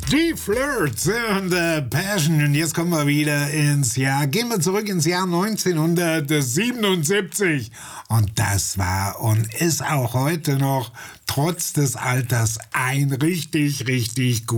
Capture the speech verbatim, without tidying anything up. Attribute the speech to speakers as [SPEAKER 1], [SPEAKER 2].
[SPEAKER 1] Die Flirts und äh, Passion. Und jetzt kommen wir wieder ins Jahr. Gehen wir zurück ins Jahr neunzehnhundertsiebenundsiebzig. Und das war und ist auch heute noch, trotz des Alters, ein richtig, richtig gut.